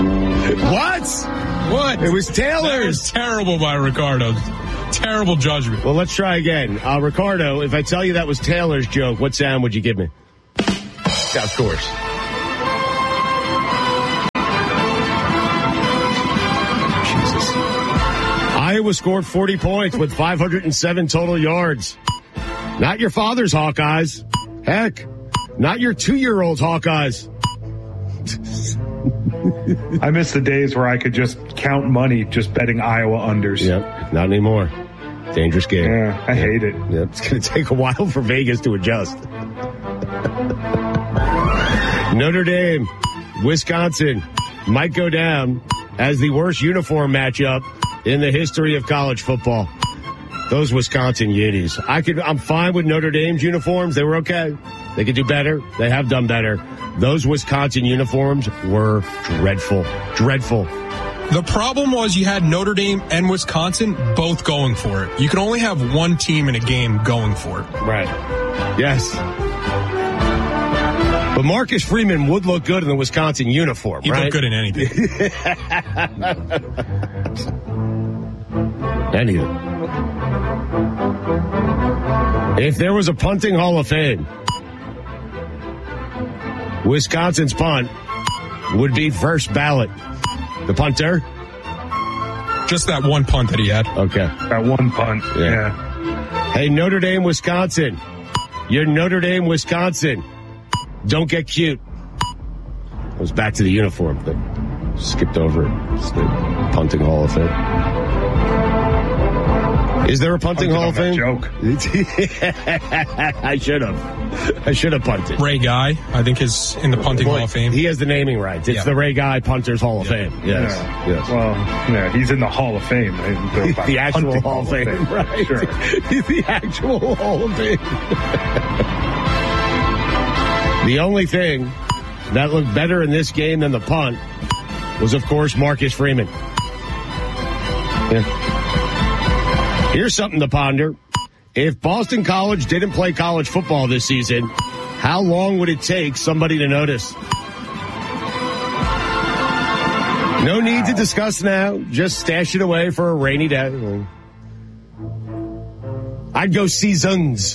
What? It was Taylor's. That was terrible by Ricardo. Terrible judgment. Well, let's try again. Ricardo, if I tell you that was Taylor's joke, what sound would you give me? Yeah, of course. Jesus. Iowa scored 40 points with 507 total yards. Not your father's Hawkeyes. Heck, not your 2-year-old Hawkeyes. I miss the days where I could just count money just betting Iowa unders. Yep, not anymore. Dangerous game. Yeah, I hate it. Yep, it's going to take a while for Vegas to adjust. Notre Dame, Wisconsin might go down as the worst uniform matchup in the history of college football. Those Wisconsin Yetis. I'm fine with Notre Dame's uniforms. They were okay. They could do better. They have done better. Those Wisconsin uniforms were dreadful. Dreadful. The problem was you had Notre Dame and Wisconsin both going for it. You can only have one team in a game going for it. Right. Yes. But Marcus Freeman would look good in the Wisconsin uniform, He'd right? look good in anything. Anything. If there was a punting Hall of Fame, Wisconsin's punt would be first ballot. The punter? Just that one punt that he had. Okay. That one punt. Yeah. Hey, Notre Dame, Wisconsin. You're Notre Dame, Wisconsin. Don't get cute. I was back to the uniform thing. Skipped over it. It's the punting Hall of Fame. Is there a punting Hall of Fame? Joke. I should have punted. Ray Guy, I think, is in the punting Hall of Fame. He has the naming rights. It's the Ray Guy Punters Hall of Fame. Yes. Yeah. Yes. Well, yeah, he's in the Hall of Fame. The actual Hall of Fame. Right. Sure. The actual Hall of Fame. The only thing that looked better in this game than the punt was, of course, Marcus Freeman. Yeah. Here's something to ponder. If Boston College didn't play college football this season, how long would it take somebody to notice? No need to discuss now. Just stash it away for a rainy day. I'd go seasons.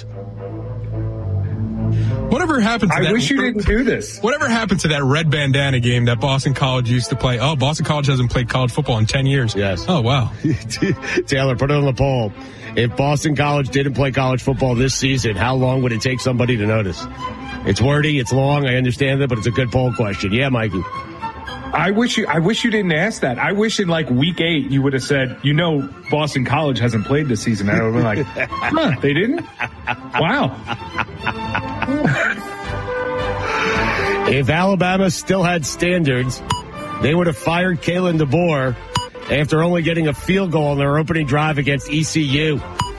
Whatever happened to that? I wish you didn't do this. Whatever happened to that red bandana game that Boston College used to play? Oh, Boston College hasn't played college football in 10 years. Yes. Oh, wow. Taylor, put it on the poll. If Boston College didn't play college football this season, how long would it take somebody to notice? It's wordy, it's long, I understand that, but it's a good poll question. Yeah, Mikey. I wish you didn't ask that. I wish in like week 8 you would have said, Boston College hasn't played this season. I would have been like, huh, they didn't? Wow. If Alabama still had standards, they would have fired Kalen DeBoer after only getting a field goal on their opening drive against ECU.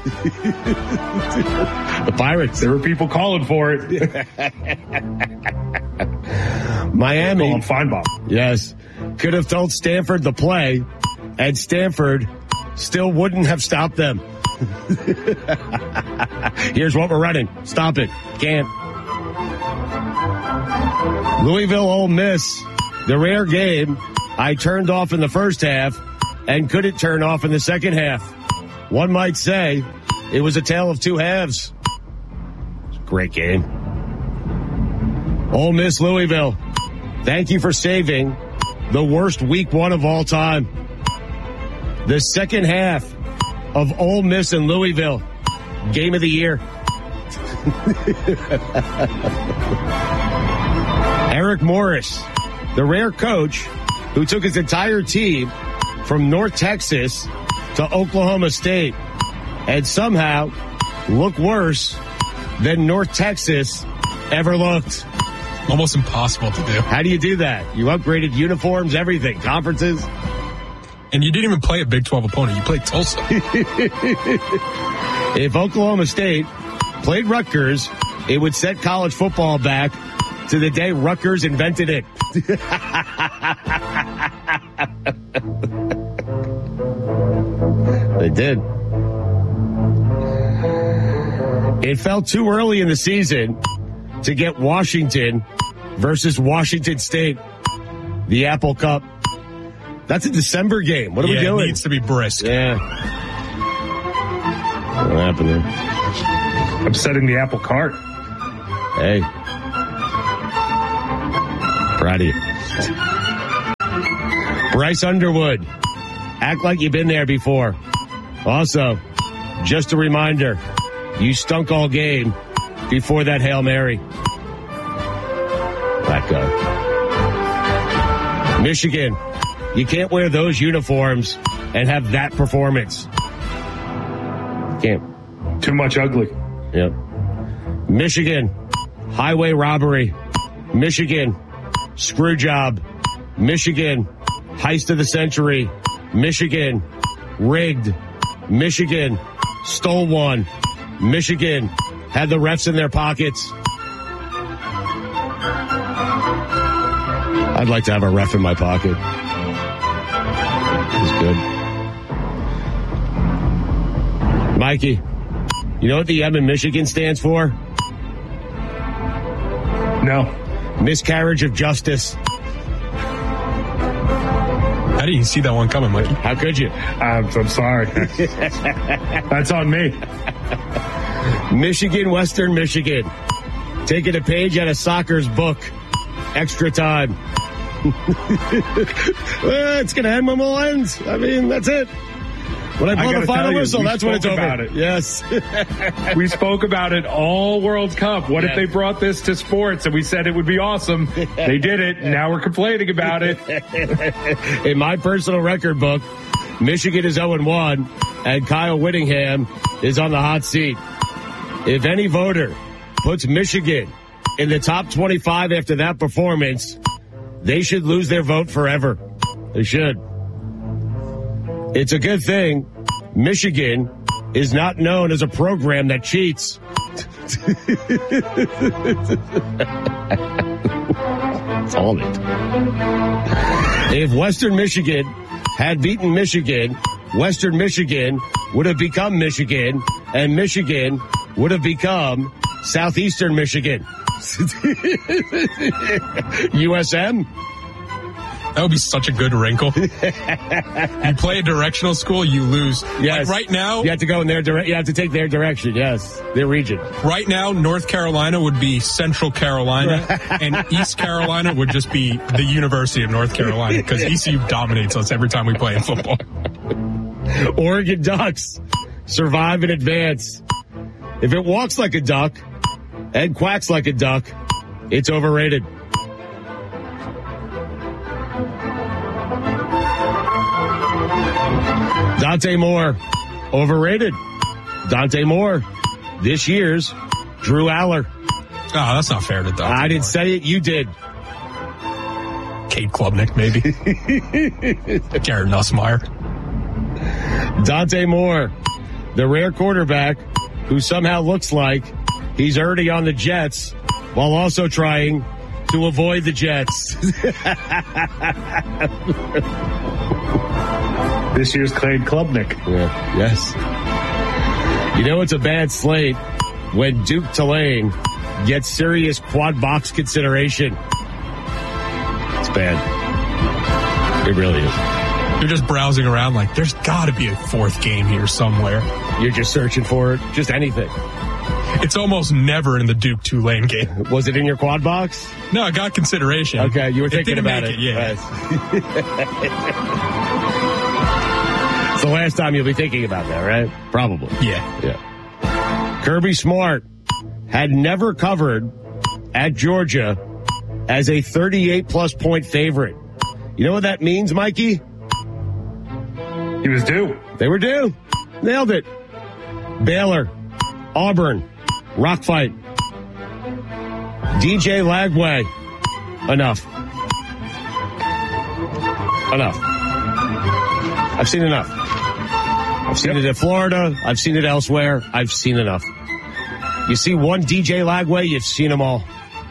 The Pirates. There were people calling for it. Miami. Calling Feinbaum. Yes. Could have told Stanford to play, and Stanford still wouldn't have stopped them. Here's what we're running. Stop it. Can't. Louisville Ole Miss. The rare game I turned off in the first half and couldn't turn off in the second half. One might say it was a tale of two halves. Great game. Ole Miss Louisville. Thank you for saving the worst week 1 of all time. The second half of Ole Miss and Louisville. Game of the year. Eric Morris, the rare coach who took his entire team from North Texas to Oklahoma State and somehow look worse than North Texas ever looked. Almost impossible to do. How do you do that? You upgraded uniforms, everything, conferences. And you didn't even play a Big 12 opponent. You played Tulsa. If Oklahoma State played Rutgers, it would set college football back to the day Rutgers invented it. They did. It felt too early in the season to get Washington versus Washington State, the Apple Cup. That's a December game. What are we doing? It needs to be brisk. Yeah. What happened there? Upsetting the apple cart. Hey. Proud of you. Bryce Underwood. Act like you've been there before. Also, just a reminder, you stunk all game before that Hail Mary. That guy. Michigan. You can't wear those uniforms and have that performance. Can't. Too much ugly. Yep. Michigan, highway robbery. Michigan, screw job. Michigan, heist of the century. Michigan, rigged. Michigan, stole one. Michigan, had the refs in their pockets. I'd like to have a ref in my pocket. It's good. Mikey, you know what the M in Michigan stands for? No. Miscarriage of justice. How do you see that one coming, Mikey? How could you? I'm sorry. That's on me. Michigan, Western Michigan. Taking a page out of soccer's book. Extra time. Well, it's going to end when we'll end. I mean, that's it. When I blow the final whistle, that's when it's over. It. Yes. We spoke about it all World Cup. What if they brought this to sports and we said it would be awesome? They did it. Now we're complaining about it. In my personal record book, Michigan is 0-1 and Kyle Whittingham is on the hot seat. If any voter puts Michigan in the top 25 after that performance, they should lose their vote forever. They should. It's a good thing Michigan is not known as a program that cheats. That's all it. If Western Michigan had beaten Michigan, Western Michigan would have become Michigan, and Michigan would have become Southeastern Michigan. USM? That would be such a good wrinkle. You play a directional school, you lose. Yes. Like right now, you have to go in their direction. You have to take their direction. Yes, their region. Right now, North Carolina would be Central Carolina, and East Carolina would just be the University of North Carolina because ECU dominates us every time we play in football. Oregon Ducks survive and advance. If it walks like a duck and quacks like a duck, it's overrated. Dante Moore, overrated. Dante Moore, this year's Drew Aller. Oh, that's not fair to Dante I didn't say it, you did. Kate Klubnik, maybe. Jared Nussmeier. Dante Moore, the rare quarterback who somehow looks like he's already on the Jets while also trying to avoid the Jets. This year's Cade Klubnik. Yeah. Yes. You know it's a bad slate when Duke Tulane gets serious quad box consideration. It's bad. It really is. You're just browsing around like, there's got to be a fourth game here somewhere. You're just searching for it. Just anything. It's almost never in the Duke Tulane game. Was it in your quad box? No, I got consideration. Okay, you were thinking about it. Yeah. It's the last time you'll be thinking about that, right? Probably. Yeah. Kirby Smart had never covered at Georgia as a 38-plus point favorite. You know what that means, Mikey? He was due. They were due. Nailed it. Baylor, Auburn, rock fight. DJ Lagway. Enough. I've seen enough. I've seen it in Florida. I've seen it elsewhere. I've seen enough. You see one DJ Lagway, you've seen them all.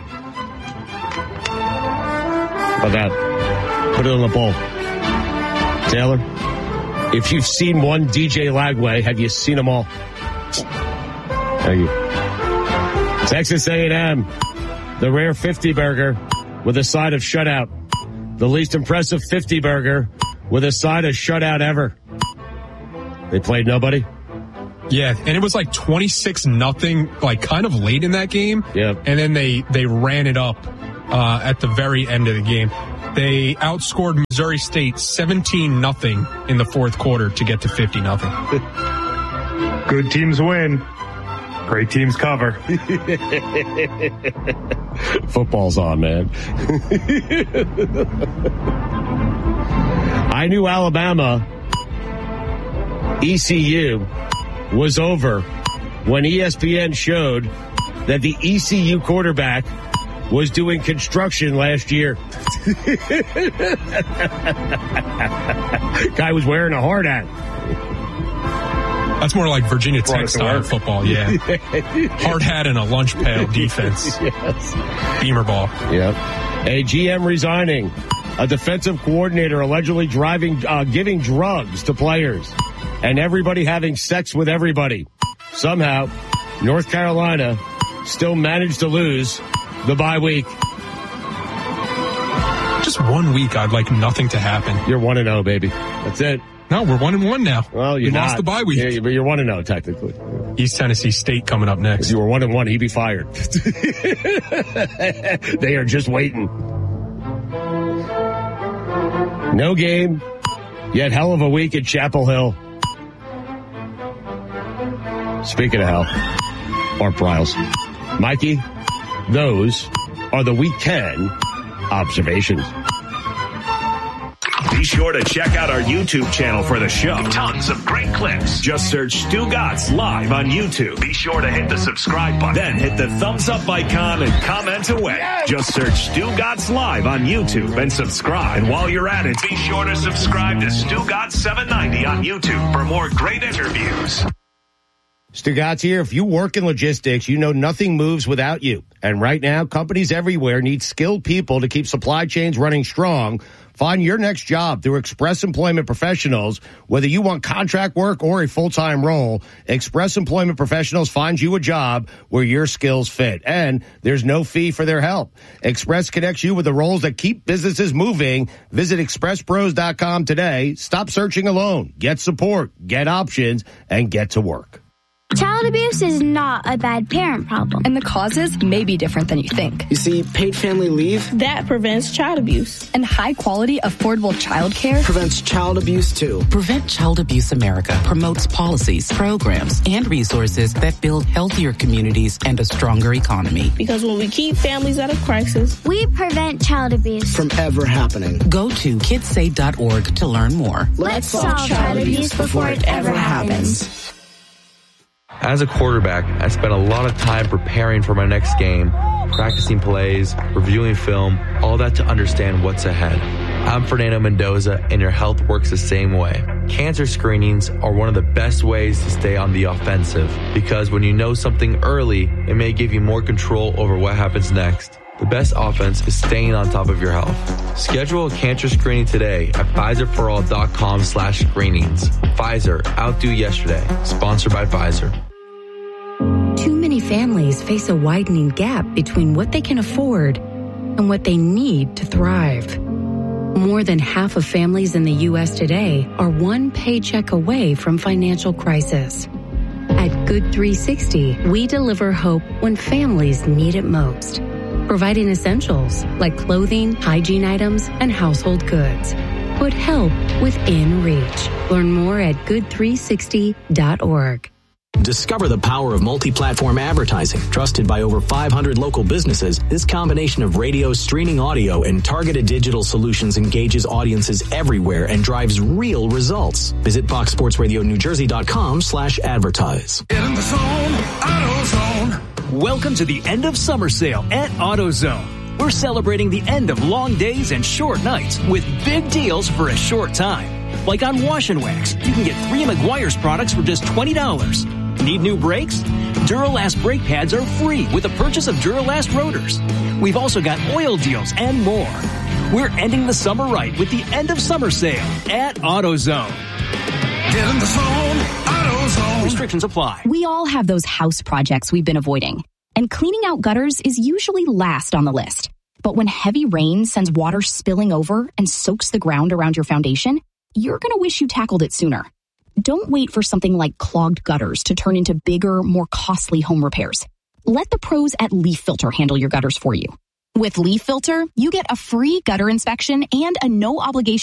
How about that? Put it on the poll. Taylor, if you've seen one DJ Lagway, have you seen them all? Thank you. Texas A&M, the rare 50 burger with a side of shutout. The least impressive 50 burger with a side of shutout ever. They played nobody. Yeah, and it was like 26-0, like kind of late in that game. Yeah. And then they ran it up at the very end of the game. They outscored Missouri State 17-0 in the fourth quarter to get to 50-0. Good teams win. Great teams cover. Football's on, man. I knew Alabama, ECU, was over when ESPN showed that the ECU quarterback was doing construction last year. Guy was wearing a hard hat. That's more like Virginia Tech style football, yeah. Hard hat and a lunch pail defense. Yes. Beamer ball. Yep. A GM resigning. A defensive coordinator allegedly giving drugs to players. And everybody having sex with everybody. Somehow, North Carolina still managed to lose the bye week. Just 1 week, I'd like nothing to happen. You're 1-0, baby. That's it. No, we're 1-1 now. Well, you lost the bye week. Yeah, but you're 1-0 technically. East Tennessee State coming up next. If you were 1-1, he'd be fired. They are just waiting. No game, yet hell of a week at Chapel Hill. Speaking of hell, Art Briles. Mikey, those are the Week 10 observations. Be sure to check out our YouTube channel for the show. Tons of great clips. Just search Stu Gatz Live on YouTube. Be sure to hit the subscribe button. Then hit the thumbs up icon and comment away. Yes. Just search Stu Gatz Live on YouTube and subscribe. And while you're at it, be sure to subscribe to Stu Gatz 790 on YouTube for more great interviews. Stu Gatz here. If you work in logistics, you know nothing moves without you. And right now, companies everywhere need skilled people to keep supply chains running strong. Find your next job through Express Employment Professionals. Whether you want contract work or a full-time role, Express Employment Professionals finds you a job where your skills fit. And there's no fee for their help. Express connects you with the roles that keep businesses moving. Visit expresspros.com today. Stop searching alone. Get support, get options, and get to work. Child abuse is not a bad parent problem. And the causes may be different than you think. You see, paid family leave, that prevents child abuse. And high-quality, affordable childcare prevents child abuse, too. Prevent Child Abuse America promotes policies, programs, and resources that build healthier communities and a stronger economy. Because when we keep families out of crisis, we prevent child abuse from ever happening. Go to kidsaid.org to learn more. Let's solve child abuse before it ever happens. As a quarterback, I spent a lot of time preparing for my next game, practicing plays, reviewing film, all that to understand what's ahead. I'm Fernando Mendoza, and your health works the same way. Cancer screenings are one of the best ways to stay on the offensive, because when you know something early, it may give you more control over what happens next. The best offense is staying on top of your health. Schedule a cancer screening today at PfizerForAll.com/screenings. Pfizer, outdo yesterday. Sponsored by Pfizer. Too many families face a widening gap between what they can afford and what they need to thrive. More than half of families in the U.S. today are one paycheck away from financial crisis. At Good 360, we deliver hope when families need it most, providing essentials like clothing, hygiene items, and household goods. Put help within reach. Learn more at good360.org. Discover the power of multi-platform advertising. Trusted by over 500 local businesses, this combination of radio, streaming audio, and targeted digital solutions engages audiences everywhere and drives real results. Visit FoxSportsRadioNewJersey.com/advertise. In the zone, AutoZone. Welcome to the end of summer sale at AutoZone. We're celebrating the end of long days and short nights with big deals for a short time. Like on Wash and Wax, you can get 3 Meguiar's products for just $20. Need new brakes? Duralast brake pads are free with the purchase of Duralast rotors. We've also got oil deals and more. We're ending the summer right with the end of summer sale at AutoZone. Get in the zone, AutoZone. Restrictions apply. We all have those house projects we've been avoiding. And cleaning out gutters is usually last on the list. But when heavy rain sends water spilling over and soaks the ground around your foundation, you're going to wish you tackled it sooner. Don't wait for something like clogged gutters to turn into bigger, more costly home repairs. Let the pros at Leaf Filter handle your gutters for you. With Leaf Filter, you get a free gutter inspection and a no-obligation